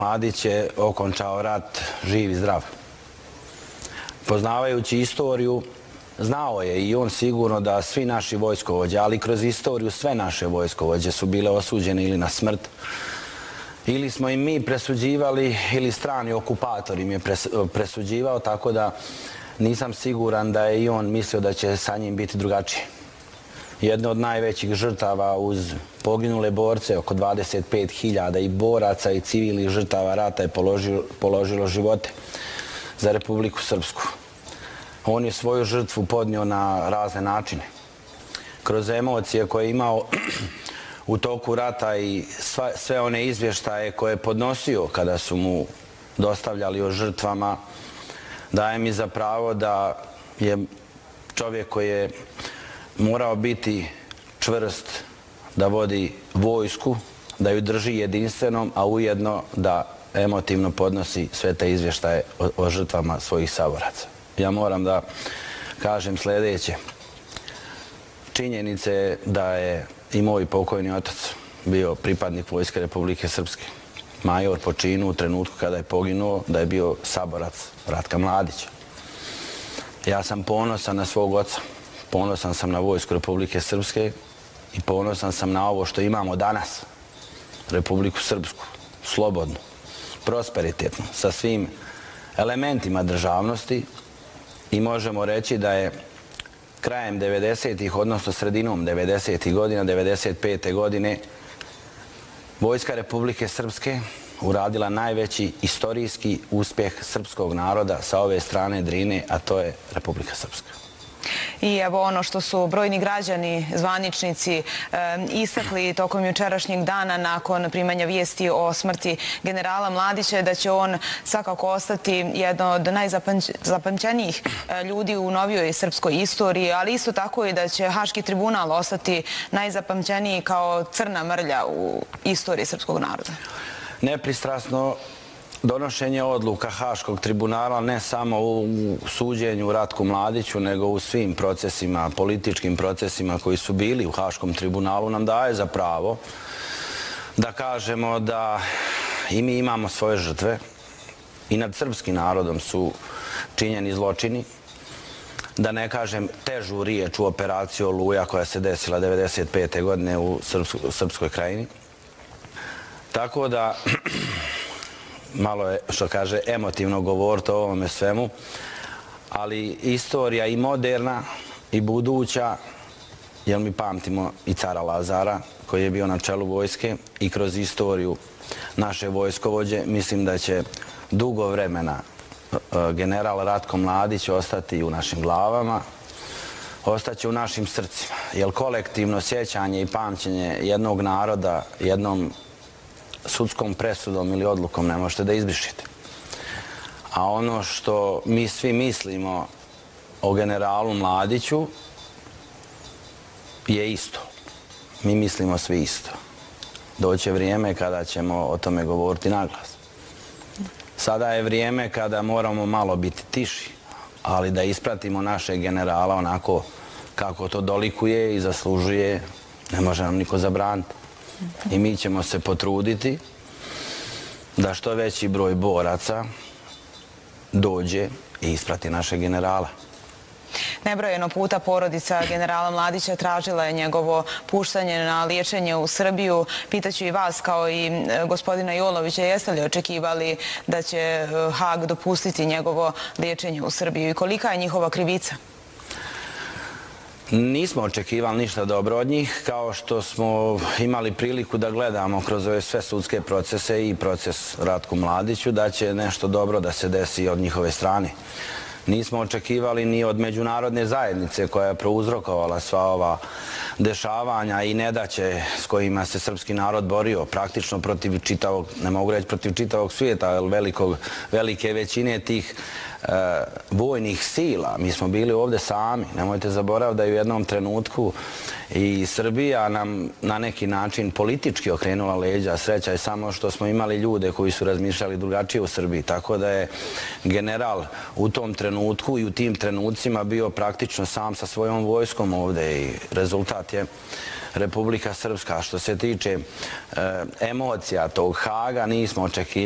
Mladić je okončao rat živ i zdrav. Poznavajući istoriju, znao je i on sigurno da svi naši vojskovođe, ali kroz istoriju sve naše vojskovođe su bile osuđene ili na smrt, ili smo im mi presuđivali, ili strani okupator im je presuđivao, tako da nisam siguran da je i on mislio da će sa njim biti drugačije. Jedna od najvećih žrtava uz poginule borce, oko 25.000 i boraca i civilnih žrtava rata je položilo živote za Republiku Srpsku. On je svoju žrtvu podnio na razne načine. Kroz emocije koje je imao u toku rata i sve one izvještaje koje je podnosio kada su mu dostavljali o žrtvama, daje mi za pravo da je čovjek koji je morao biti čvrst, da vodi vojsku, da ju drži jedinstvenom, a ujedno da emotivno podnosi sve te izvještaje o žrtvama svojih saboraca. Ja moram da kažem sljedeće. Činjenica je da je i moj pokojni otac bio pripadnik Vojske Republike Srpske. Major po činu u trenutku kada je poginuo, da je bio saborac Ratka Mladića. Ja sam ponosan na svog oca. Ponosan sam na Vojsku Republike Srpske i ponosan sam na ovo što imamo danas. Republiku Srpsku, slobodnu, prosperitetnu, sa svim elementima državnosti i možemo reći da je krajem 90-ih, odnosno sredinom 90-ih godina, 95. godine, Vojska Republike Srpske uradila najveći istorijski uspjeh srpskog naroda sa ove strane Drine, a to je Republika Srpska. I evo ono što su brojni građani, zvaničnici istakli tokom jučerašnjeg dana nakon primanja vijesti o smrti generala Mladića, da će on svakako ostati jedno od najzapamćenijih ljudi u novijoj srpskoj istoriji, ali isto tako i da će Haški tribunal ostati najzapamćeniji kao crna mrlja u istoriji srpskog naroda. Nepristrasno donošenje odluka Haškog tribunala ne samo u suđenju Ratku Mladiću, nego u svim procesima, političkim procesima koji su bili u Haškom tribunalu nam daje za pravo da kažemo da i mi imamo svoje žrtve i nad srpskim narodom su činjeni zločini. Da ne kažem težu riječ u operaciji Oluja koja se desila 1995. godine u Srpskoj krajini. Tako da malo je, što kaže, emotivno govoriti o ovome svemu, ali istorija i moderna i buduća, jer mi pamtimo i cara Lazara, koji je bio na čelu vojske, i kroz istoriju naše vojskovođe, mislim da će dugo vremena general Ratko Mladić ostati u našim glavama, ostaće u našim srcima, jer kolektivno sjećanje i pamćenje jednog naroda, jednom sudskom presudom ili odlukom ne možete da izbrišite. A ono što mi svi mislimo o generalu Mladiću je isto. Mi mislimo svi isto. Doće vrijeme kada ćemo o tome govoriti naglas. Sada je vrijeme kada moramo malo biti tiši, ali da ispratimo našeg generala onako kako to dolikuje i zaslužuje, ne može nam niko zabraniti. I mi ćemo se potruditi da što veći broj boraca dođe i isprati naše generala. Nebrojeno puta porodica generala Mladića tražila je njegovo puštanje na liječenje u Srbiju. Pitaću i vas kao i gospodina Jolovića, jeste li očekivali da će Hag dopustiti njegovo liječenje u Srbiju i kolika je njihova krivica? Nismo očekivali ništa dobro od njih, kao što smo imali priliku da gledamo kroz ove sve sudske procese i proces Ratku Mladiću, da će nešto dobro da se desi od njihove strane. Nismo očekivali ni od međunarodne zajednice koja je prouzrokovala sva ova dešavanja i nedaće s kojima se srpski narod borio praktično protiv čitavog, ne mogu reći protiv čitavog svijeta, ali velike većine tih vojnih sila. Mi smo bili ovdje sami. Nemojte zaboraviti da je u jednom trenutku i Srbija nam na neki način politički okrenula leđa. Sreća je samo što smo imali ljude koji su razmišljali drugačije u Srbiji. Tako da je general u tom trenutku i u tim trenucima bio praktično sam sa svojom vojskom ovdje i rezultat je Republika Srpska. Što se tiče emocija tog Haga, nismo očekivali